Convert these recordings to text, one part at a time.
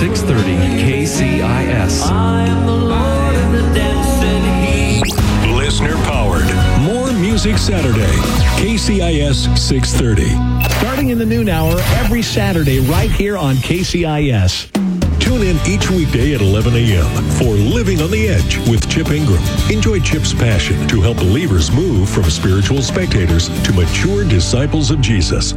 630 KCIS. I am the Lord of the dancing heat. Listener powered. More Music Saturday. KCIS 630. Starting in the noon hour every Saturday right here on KCIS. Tune in each weekday at 11 a.m. for Living on the Edge with Chip Ingram. Enjoy Chip's passion to help believers move from spiritual spectators to mature disciples of Jesus.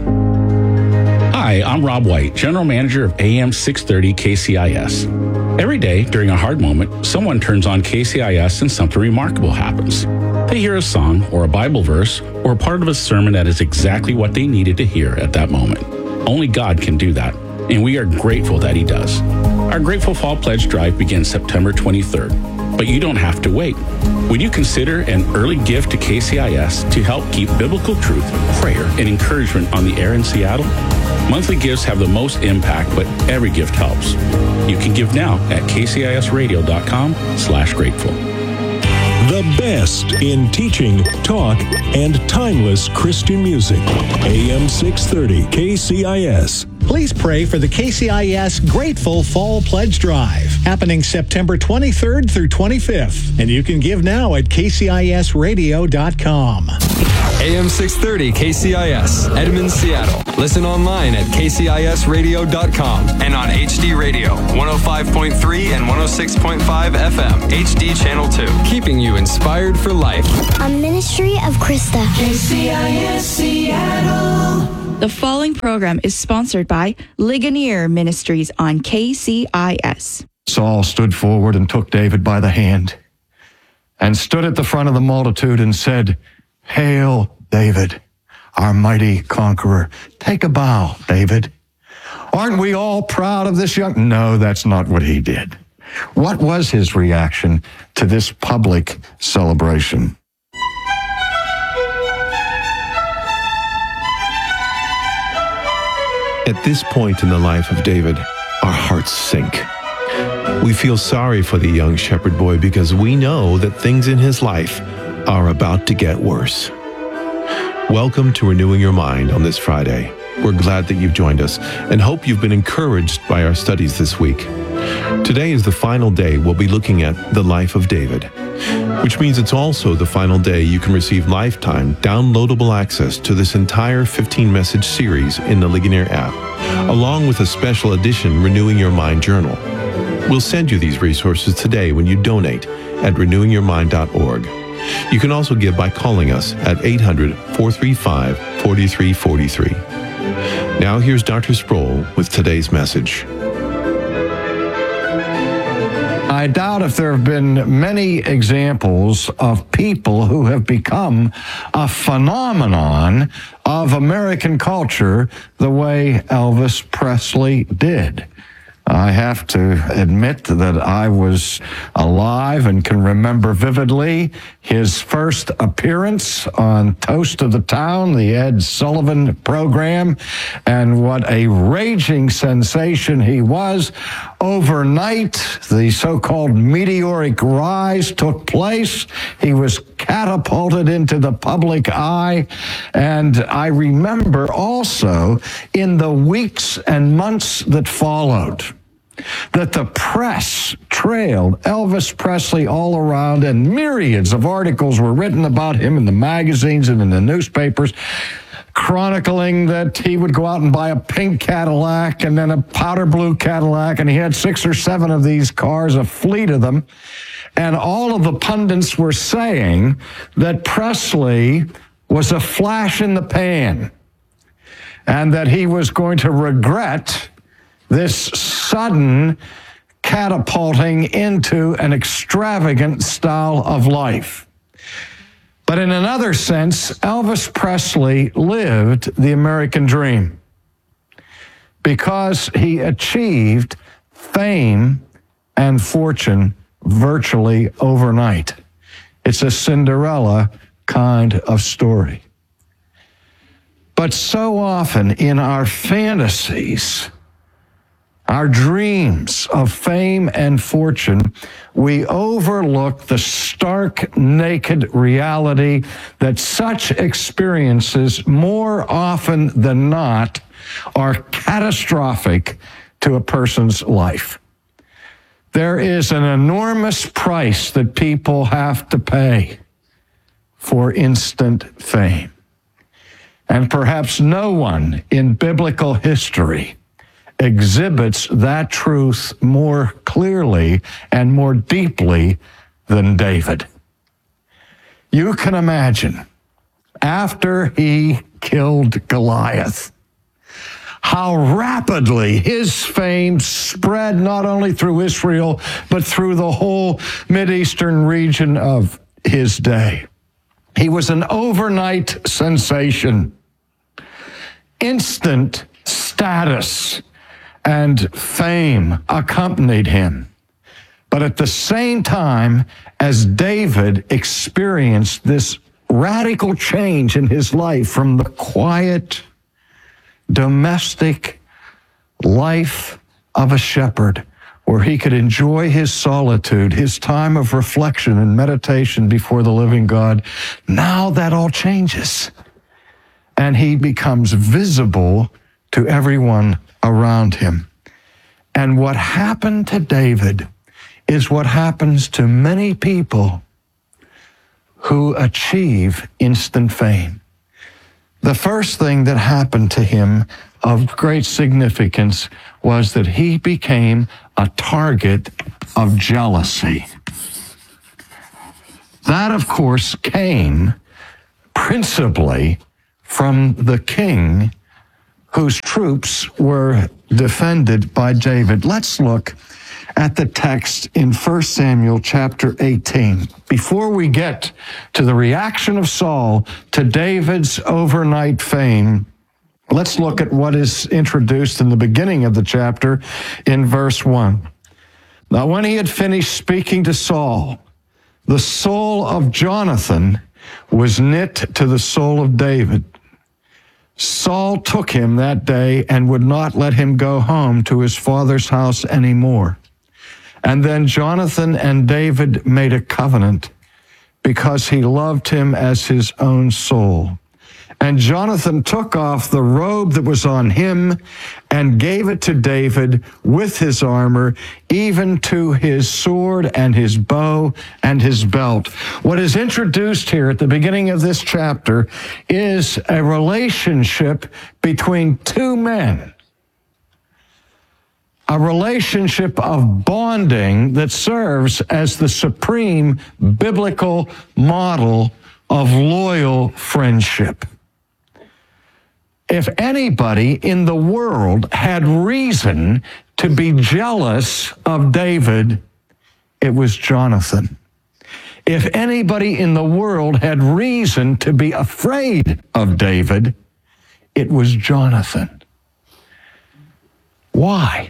Hi, I'm Rob White, General Manager of AM 630 KCIS. Every day during a hard moment, someone turns on KCIS and something remarkable happens. They hear a song or a Bible verse or a part of a sermon that is exactly what they needed to hear at that moment. Only God can do that, and we are grateful that He does. Our Grateful Fall Pledge Drive begins September 23rd, but you don't have to wait. Would you consider an early gift to KCIS to help keep biblical truth, prayer, and encouragement on the air in Seattle? Monthly gifts have the most impact, but every gift helps. You can give now at kcisradio.com/grateful. The best in teaching, talk, and timeless Christian music. AM 630 KCIS. Please pray for the KCIS Grateful Fall Pledge Drive, happening September 23rd through 25th. And you can give now at kcisradio.com. AM 630 KCIS, Edmond, Seattle. Listen online at kcisradio.com and on HD Radio, 105.3 and 106.5 FM, HD Channel 2. Keeping you inspired for life. A ministry of Krista. KCIS Seattle. The following program is sponsored by Ligonier Ministries on KCIS. Saul stood forward and took David by the hand and stood at the front of the multitude and said, "Hail, David, our mighty conqueror. Take a bow, David. Aren't we all proud of this young..." No, that's not what he did. What was his reaction to this public celebration? At this point in the life of David, our hearts sink. We feel sorry for the young shepherd boy because we know that things in his life are about to get worse. Welcome to Renewing Your Mind on this Friday. We're glad that you've joined us and hope you've been encouraged by our studies this week. Today is the final day we'll be looking at the life of David, which means it's also the final day you can receive lifetime downloadable access to this entire 15-message series in the Ligonier app, along with a special edition Renewing Your Mind journal. We'll send you these resources today when you donate at renewingyourmind.org. You can also give by calling us at 800-435-4343. Now here's Dr. Sproul with today's message. I doubt if there have been many examples of people who have become a phenomenon of American culture the way Elvis Presley did. I have to admit that I was alive and can remember vividly his first appearance on Toast of the Town, the Ed Sullivan program, and what a raging sensation he was. Overnight, the so-called meteoric rise took place. He was catapulted into the public eye. And I remember also in the weeks and months that followed, that the press trailed Elvis Presley all around, and myriads of articles were written about him in the magazines and in the newspapers, chronicling that he would go out and buy a pink Cadillac and then a powder blue Cadillac, and he had 6 or 7 of these cars, a fleet of them. And all of the pundits were saying that Presley was a flash in the pan and that he was going to regret this sudden catapulting into an extravagant style of life. But in another sense, Elvis Presley lived the American dream because he achieved fame and fortune virtually overnight. It's a Cinderella kind of story. But so often in our fantasies, our dreams of fame and fortune, we overlook the stark, naked reality that such experiences, more often than not, are catastrophic to a person's life. There is an enormous price that people have to pay for instant fame. And perhaps no one in biblical history exhibits that truth more clearly and more deeply than David. You can imagine, after he killed Goliath, how rapidly his fame spread not only through Israel, but through the whole Mideastern region of his day. He was an overnight sensation. Instant status and fame accompanied him. But at the same time, as David experienced this radical change in his life from the quiet, domestic life of a shepherd, where he could enjoy his solitude, his time of reflection and meditation before the living God, now that all changes. And he becomes visible to everyone around him. And what happened to David is what happens to many people who achieve instant fame. The first thing that happened to him of great significance was that he became a target of jealousy. That, of course, came principally from the king whose troops were defended by David. Let's look at the text in 1 Samuel chapter 18. Before we get to the reaction of Saul to David's overnight fame, let's look at what is introduced in the beginning of the chapter in verse 1. Now, when he had finished speaking to Saul, the soul of Jonathan was knit to the soul of David. Saul took him that day and would not let him go home to his father's house anymore. And then Jonathan and David made a covenant because he loved him as his own soul. And Jonathan took off the robe that was on him and gave it to David with his armor, even to his sword and his bow and his belt. What is introduced here at the beginning of this chapter is a relationship between two men. A relationship of bonding that serves as the supreme biblical model of loyal friendship. If anybody in the world had reason to be jealous of David, it was Jonathan. If anybody in the world had reason to be afraid of David, it was Jonathan. Why?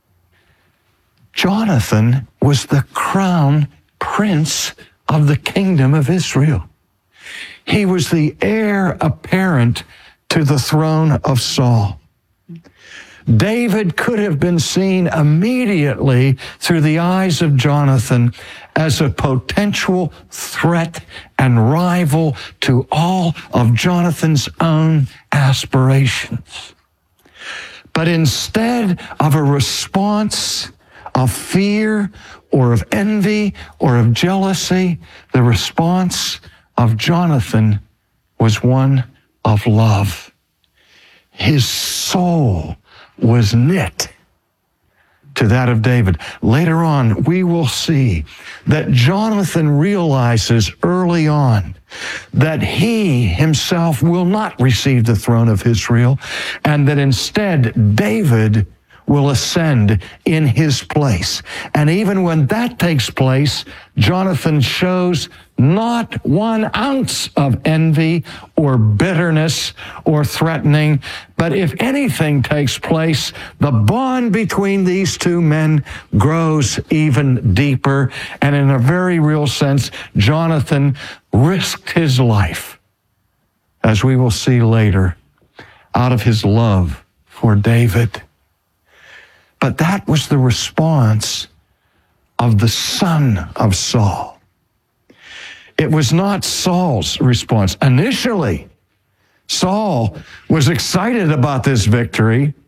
Jonathan was the crown prince of the kingdom of Israel. He was the heir apparent to the throne of Saul. David could have been seen immediately through the eyes of Jonathan as a potential threat and rival to all of Jonathan's own aspirations. But instead of a response of fear or of envy or of jealousy, the response of Jonathan was one of love. His soul was knit to that of David. Later on, we will see that Jonathan realizes early on that he himself will not receive the throne of Israel, and that instead David will ascend in his place. And even when that takes place, Jonathan shows not 1 ounce of envy or bitterness or threatening, but if anything takes place, the bond between these two men grows even deeper. And in a very real sense, Jonathan risked his life, as we will see later, out of his love for David. But that was the response of the son of Saul. It was not Saul's response. Initially, Saul was excited about this victory.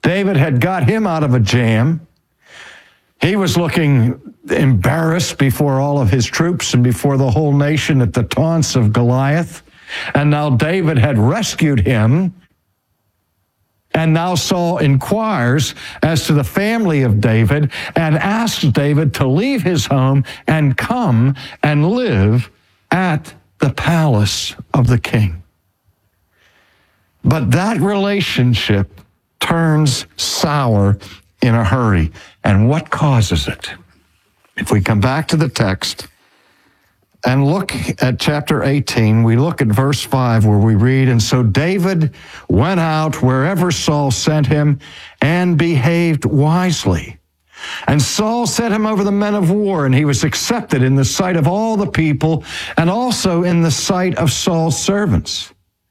David had got him out of a jam. He was looking embarrassed before all of his troops and before the whole nation at the taunts of Goliath. And now David had rescued him. And now Saul inquires as to the family of David and asks David to leave his home and come and live at the palace of the king. But that relationship turns sour in a hurry. And what causes it? If we come back to the text and look at chapter 18, we look at verse 5 where we read, "And so David went out wherever Saul sent him and behaved wisely. And Saul set him over the men of war, and he was accepted in the sight of all the people and also in the sight of Saul's servants.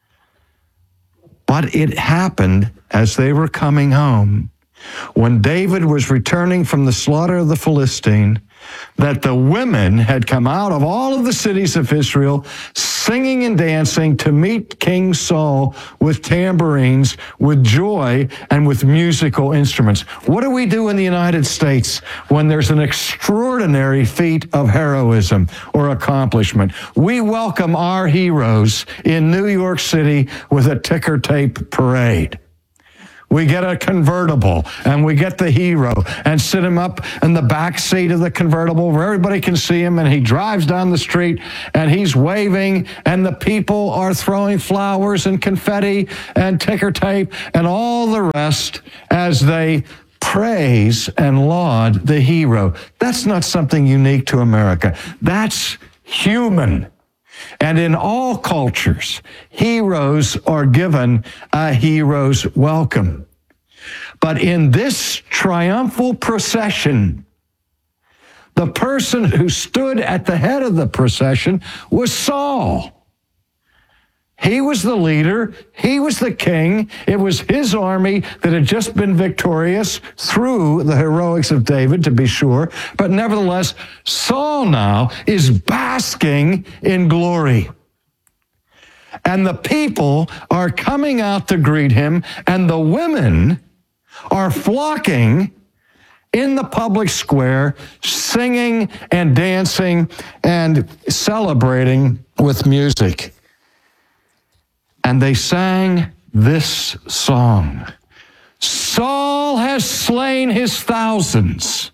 But it happened as they were coming home, when David was returning from the slaughter of the Philistine, that the women had come out of all of the cities of Israel, singing and dancing to meet King Saul with tambourines, with joy, and with musical instruments." What do we do in the United States when there's an extraordinary feat of heroism or accomplishment? We welcome our heroes in New York City with a ticker tape parade. We get a convertible, and we get the hero and sit him up in the back seat of the convertible where everybody can see him, and he drives down the street, and he's waving, and the people are throwing flowers and confetti and ticker tape and all the rest as they praise and laud the hero. That's not something unique to America. That's human. And in all cultures, heroes are given a hero's welcome. But in this triumphal procession, the person who stood at the head of the procession was Saul. He was the leader. He was the king. It was his army that had just been victorious through the heroics of David, to be sure. But nevertheless, Saul now is basking in glory. And the people are coming out to greet him, and the women are flocking in the public square, singing and dancing and celebrating with music. And they sang this song: "Saul has slain his thousands,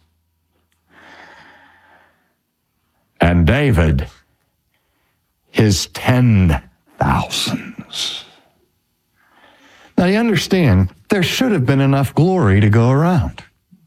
and David his 10,000s." Now you understand, there should have been enough glory to go around.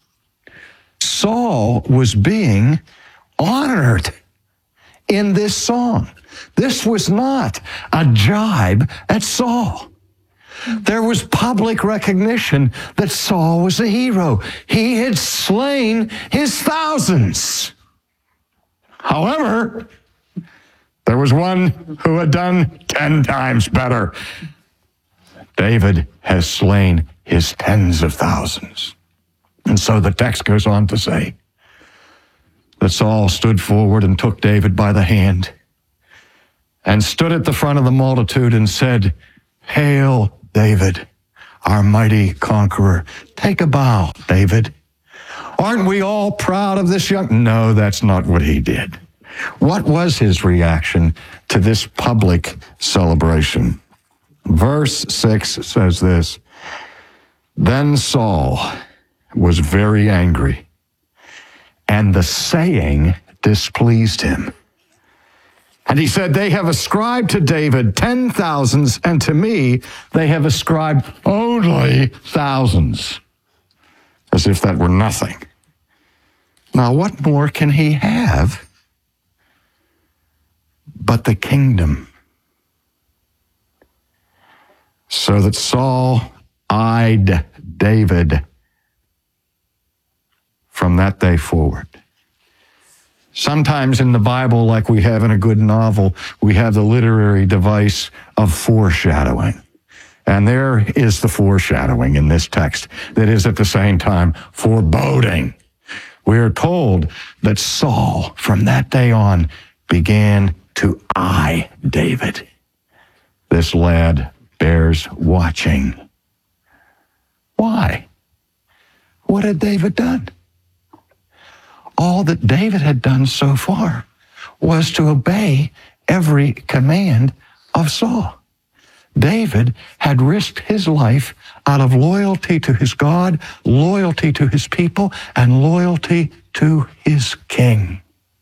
Saul was being honored in this song. This was not a jibe at Saul. There was public recognition that Saul was a hero. He had slain his thousands. However, there was one who had done 10 times better. David has slain his tens of thousands. And so the text goes on to say that Saul stood forward and took David by the hand and stood at the front of the multitude and said, "Hail, David, our mighty conqueror. Take a bow, David. Aren't we all proud of this young..." No, that's not what he did. What was his reaction to this public celebration? Verse 6 says this: "Then Saul was very angry, and the saying displeased him. And he said, 'They have ascribed to David 10,000s, and to me they have ascribed only thousands,' as if that were nothing. Now what more can he have but the kingdom?" So that Saul eyed David from that day forward. Sometimes in the Bible, like we have in a good novel, we have the literary device of foreshadowing. And there is the foreshadowing in this text that is at the same time foreboding. We are told that Saul, from that day on, began to eye David. This lad bears watching. Why? what had David done? All that David had done so far was to obey every command of Saul. David had risked his life out of loyalty to his God, loyalty to his people, and loyalty to his king.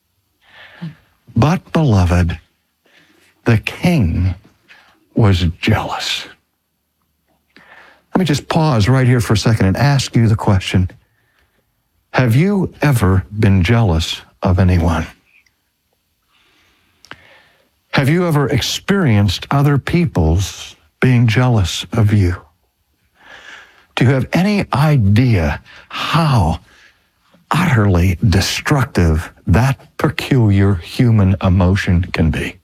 But, beloved, the king was jealous. Let me just pause right here for a second and ask you the question. Have you ever been jealous of anyone? Have you ever experienced other people's being jealous of you? Do you have any idea how utterly destructive that peculiar human emotion can be?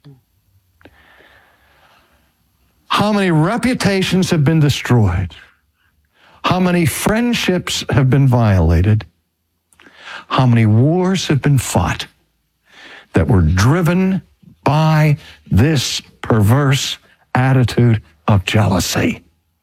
How many reputations have been destroyed? How many friendships have been violated? How many wars have been fought that were driven by this perverse attitude of jealousy?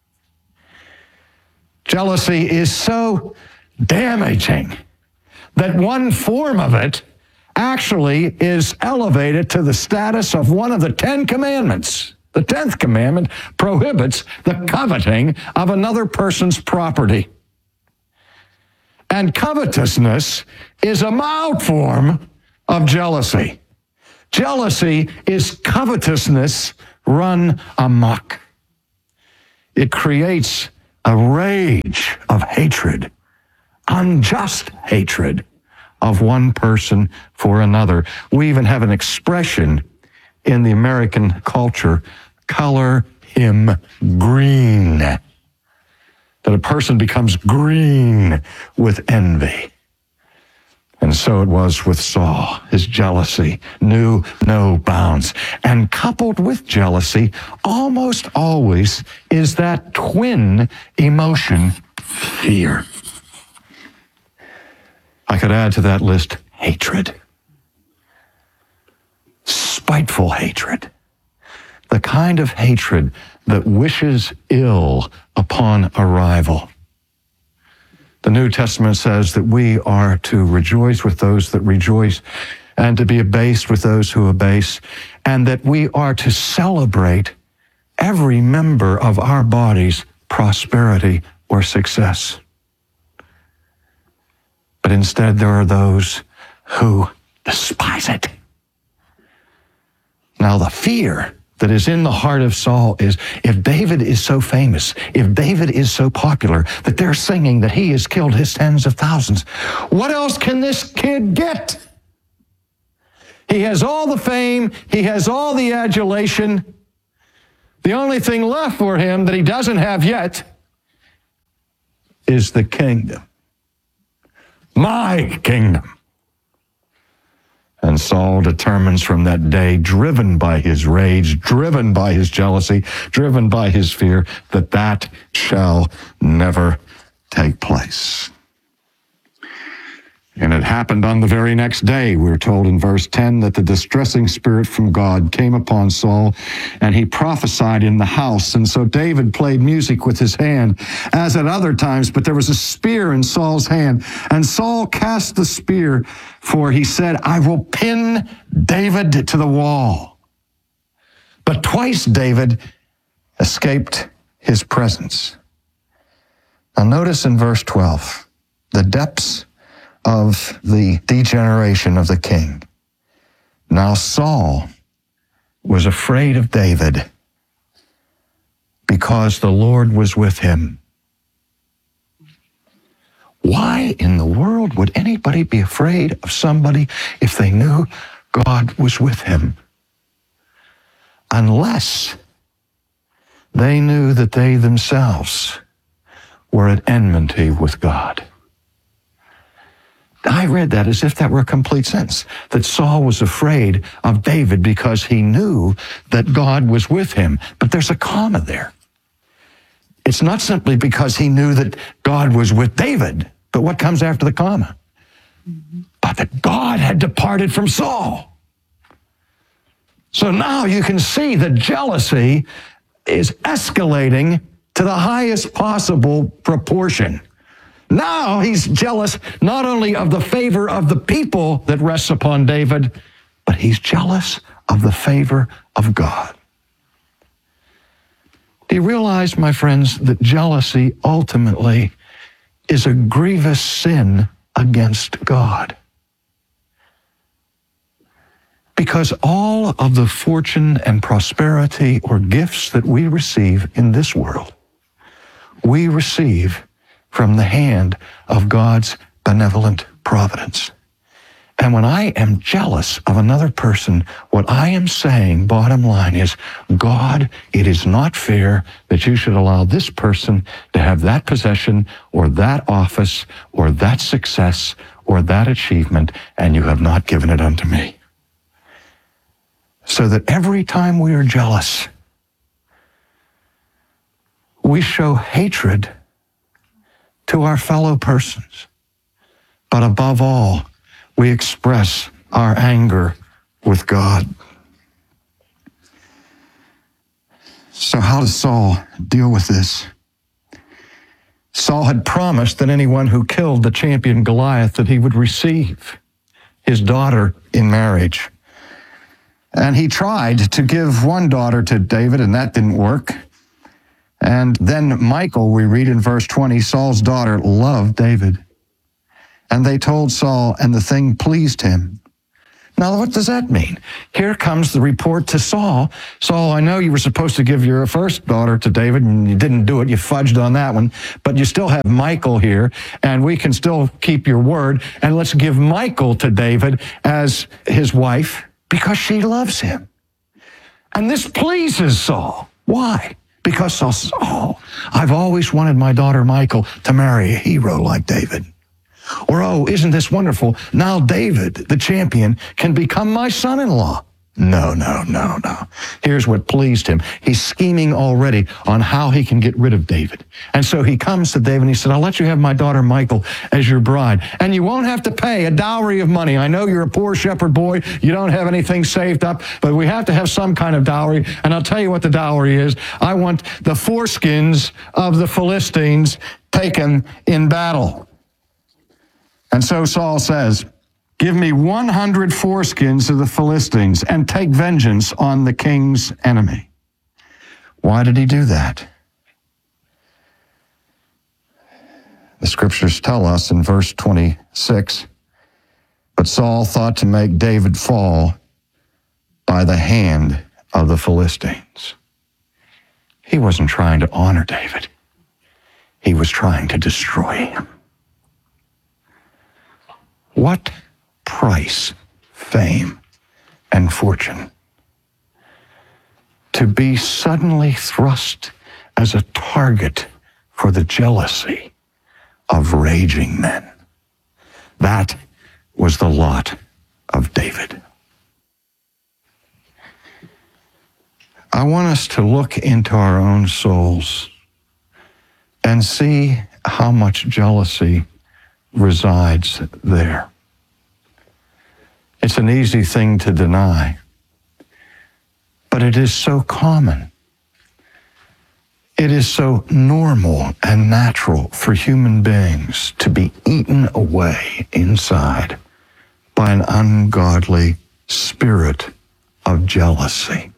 Jealousy is so damaging that one form of it actually is elevated to the status of one of the 10 commandments. The 10th commandment prohibits the coveting of another person's property. And covetousness is a mild form of jealousy. Jealousy is covetousness run amok. It creates a rage of hatred, unjust hatred of one person for another. We even have an expression in the American culture, color him green. That a person becomes green with envy. And so it was with Saul. His jealousy knew no bounds. And coupled with jealousy, almost always is that twin emotion, fear. I could add to that list hatred. Spiteful hatred. The kind of hatred that wishes ill upon a rival. The New Testament says that we are to rejoice with those that rejoice and to be abased with those who abase, and that we are to celebrate every member of our body's prosperity or success. But instead, there are those who despise it. Now, the fear that is in the heart of Saul is, if David is so famous, if David is so popular, that they're singing that he has killed his tens of thousands, what else can this kid get? He has all the fame, he has all the adulation. The only thing left for him that he doesn't have yet is the kingdom. My kingdom. And Saul determines from that day, driven by his rage, driven by his jealousy, driven by his fear, that that shall never take place. And it happened on the very next day. We're told in verse 10 that the distressing spirit from God came upon Saul, and he prophesied in the house. And so David played music with his hand, as at other times, but there was a spear in Saul's hand. And Saul cast the spear, for he said, I will pin David to the wall. But twice David escaped his presence. Now notice in verse 12, the depths of the degeneration of the king. Now Saul was afraid of David because the Lord was with him. Why in the world would anybody be afraid of somebody if they knew God was with him? Unless they knew that they themselves were at enmity with God. I read that as if that were a complete sentence, that Saul was afraid of David because he knew that God was with him. But there's a comma there. It's not simply because he knew that God was with David, but what comes after the comma? But that God had departed from Saul. So now you can see that jealousy is escalating to the highest possible proportion. Now he's jealous not only of the favor of the people that rests upon David, but he's jealous of the favor of God. Do you realize, my friends, that jealousy ultimately is a grievous sin against God? Because all of the fortune and prosperity or gifts that we receive in this world, we receive from the hand of God's benevolent providence. And when I am jealous of another person, what I am saying, bottom line, is, God, it is not fair that you should allow this person to have that possession or that office or that success or that achievement, and you have not given it unto me. So that every time we are jealous, we show hatred to our fellow persons. But above all, we express our anger with God. So how does Saul deal with this? Saul had promised that anyone who killed the champion Goliath, that he would receive his daughter in marriage. And he tried to give one daughter to David, and that didn't work. And then Michal, we read in verse 20, Saul's daughter loved David. And they told Saul, and the thing pleased him. Now, what does that mean? Here comes the report to Saul. Saul, I know you were supposed to give your first daughter to David, and you didn't do it. You fudged on that one. But you still have Michal here, and we can still keep your word. And let's give Michal to David as his wife, because she loves him. And this pleases Saul. Why? Because Saul says, oh, I've always wanted my daughter Michal to marry a hero like David. Or, oh, isn't this wonderful? Now David, the champion, can become my son-in-law. No. Here's what pleased him. He's scheming already on how he can get rid of David. And so he comes to David and he said, I'll let you have my daughter Michal as your bride. And you won't have to pay a dowry of money. I know you're a poor shepherd boy. You don't have anything saved up, but we have to have some kind of dowry. And I'll tell you what the dowry is. I want the foreskins of the Philistines taken in battle. And so Saul says, give me 100 foreskins of the Philistines and take vengeance on the king's enemy. Why did he do that? The scriptures tell us in verse 26, but Saul thought to make David fall by the hand of the Philistines. He wasn't trying to honor David. He was trying to destroy him. What price, fame, and fortune to be suddenly thrust as a target for the jealousy of raging men. That was the lot of David. I want us to look into our own souls and see how much jealousy resides there. It's an easy thing to deny, but it is so common. It is so normal and natural for human beings to be eaten away inside by an ungodly spirit of jealousy.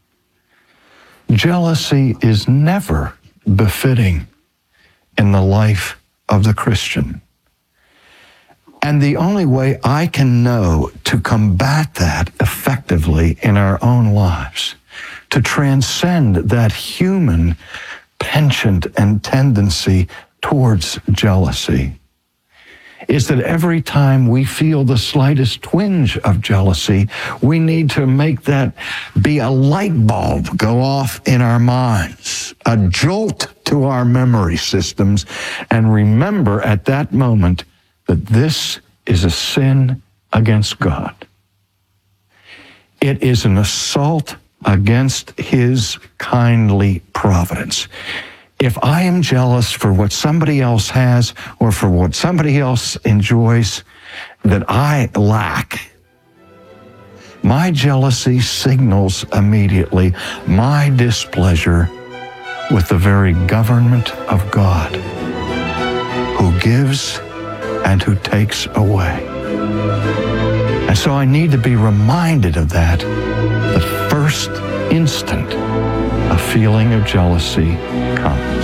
Jealousy is never befitting in the life of the Christian. And the only way I can know to combat that effectively in our own lives, to transcend that human penchant and tendency towards jealousy, is that every time we feel the slightest twinge of jealousy, we need to make that be a light bulb go off in our minds, a jolt to our memory systems, and remember at that moment that this is a sin against God. It is an assault against his kindly providence. If I am jealous for what somebody else has or for what somebody else enjoys that I lack, my jealousy signals immediately my displeasure with the very government of God, who gives and who takes away. And so I need to be reminded of that the first instant a feeling of jealousy comes.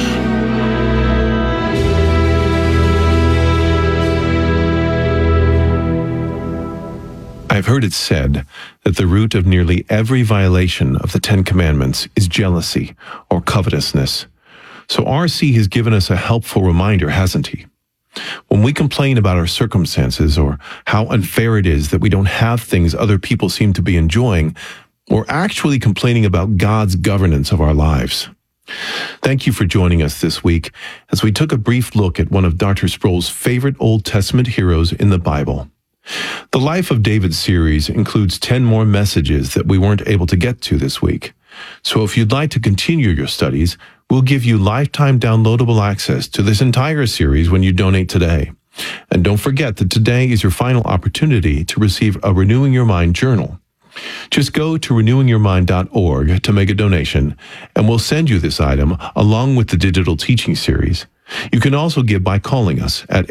I've heard it said that the root of nearly every violation of the Ten Commandments is jealousy or covetousness. So RC has given us a helpful reminder, hasn't he? When we complain about our circumstances or how unfair it is that we don't have things other people seem to be enjoying, we're actually complaining about God's governance of our lives. Thank you for joining us this week as we took a brief look at one of Dr. Sproul's favorite Old Testament heroes in the Bible. The Life of David series includes 10 more messages that we weren't able to get to this week. So if you'd like to continue your studies, we'll give you lifetime downloadable access to this entire series when you donate today. And don't forget that today is your final opportunity to receive a Renewing Your Mind journal. Just go to renewingyourmind.org to make a donation, and we'll send you this item along with the digital teaching series. You can also give by calling us at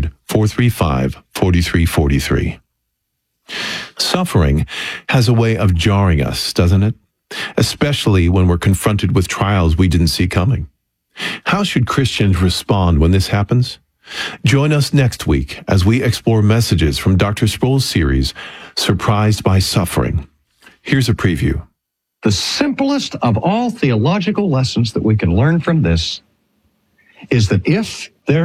800-435-4343. Suffering has a way of jarring us, doesn't it? Especially when we're confronted with trials we didn't see coming. How should Christians respond when this happens? Join us next week as we explore messages from Dr. Sproul's series, Surprised by Suffering. Here's a preview. The simplest of all theological lessons that we can learn from this is that if there